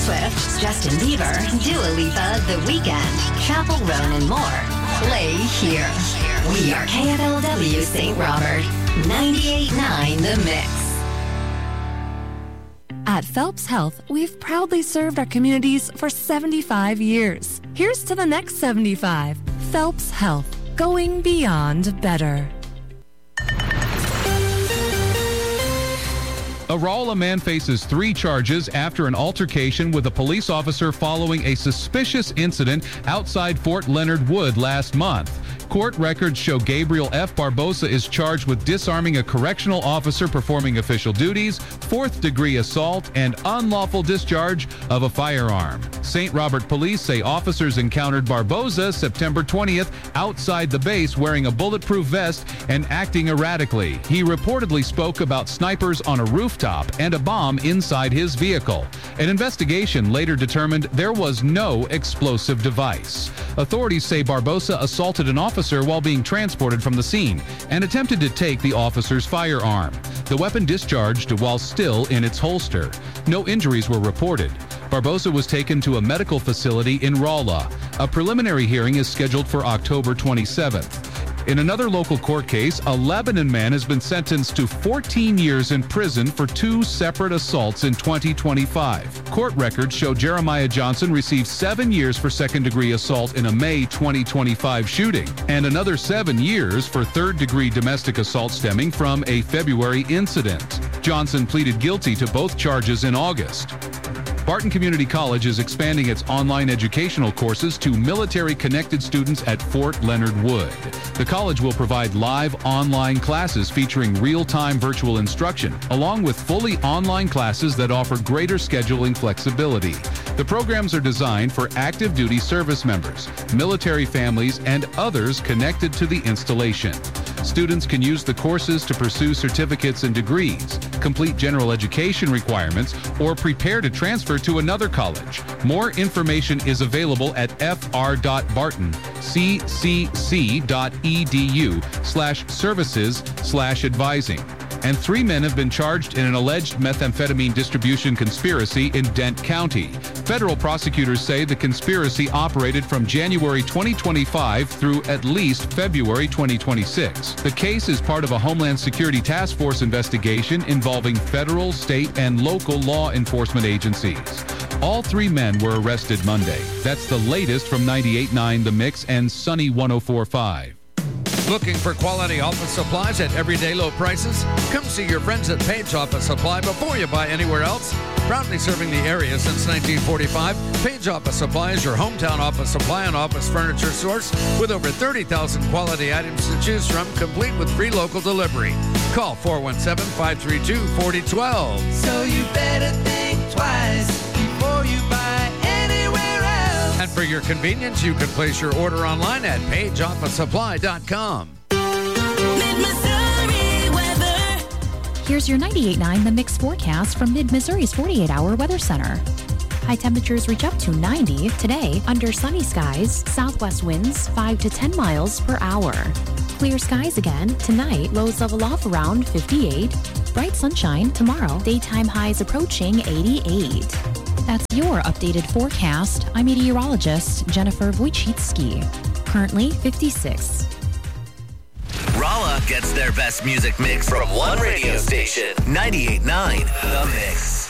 Swift, Justin Bieber, Dua Lipa, The Weeknd, Chappell Roan, and more. Play here. We are KFLW St. Robert, 98.9 The Mix. At Phelps Health, we've proudly served our communities for 75 years. Here's to the next 75. Phelps Health, going beyond better. A Rolla man faces 3 charges after an altercation with a police officer following a suspicious incident outside Fort Leonard Wood last month. Court records show Gabriel F. Barbosa is charged with disarming a correctional officer performing official duties, 4th-degree assault, and unlawful discharge of a firearm. St. Robert police say officers encountered Barbosa September 20th outside the base wearing a bulletproof vest and acting erratically. He reportedly spoke about snipers on a rooftop and a bomb inside his vehicle. An investigation later determined there was no explosive device. Authorities say Barbosa assaulted an officer while being transported from the scene and attempted to take the officer's firearm. The weapon discharged while still in its holster. No injuries were reported. Barbosa was taken to a medical facility in Rolla. A preliminary hearing is scheduled for October 27th. In another local court case, a Lebanon man has been sentenced to 14 years in prison for 2 separate assaults in 2025. Court records show Jeremiah Johnson received 7 years for second-degree assault in a May 2025 shooting, and another 7 years for third-degree domestic assault stemming from a February incident. Johnson pleaded guilty to both charges in August. Barton Community College is expanding its online educational courses to military-connected students at Fort Leonard Wood. The college will provide live online classes featuring real-time virtual instruction, along with fully online classes that offer greater scheduling flexibility. The programs are designed for active duty service members, military families, and others connected to the installation. Students can use the courses to pursue certificates and degrees, complete general education requirements, or prepare to transfer to another college. More information is available at fr.barton.ccc.edu/services/advising. And 3 men have been charged in an alleged methamphetamine distribution conspiracy in Dent County. Federal prosecutors say the conspiracy operated from January 2025 through at least February 2026. The case is part of a Homeland Security Task Force investigation involving federal, state, and local law enforcement agencies. All 3 men were arrested Monday. That's the latest from 98.9 The Mix and Sunny 104.5. Looking for quality office supplies at everyday low prices? Come see your friends at Page Office Supply before you buy anywhere else. Proudly serving the area since 1945, Page Office Supply is your hometown office supply and office furniture source with over 30,000 quality items to choose from, complete with free local delivery. Call 417-532-4012. So you better think twice before you buy anywhere else. And for your convenience, you can place your order online at pageofficesupply.com. Mid-Missouri weather. Here's your 98.9 The Mix forecast from Mid-Missouri's 48-hour weather center. High temperatures reach up to 90 today under sunny skies, southwest winds 5 to 10 miles per hour. Clear skies again tonight, lows level off around 58. Bright sunshine tomorrow, daytime highs approaching 88. That's your updated forecast. I'm meteorologist Jennifer Wojcicki. Currently 56. Rolla gets their best music mix from one radio station, 98.9 The Mix.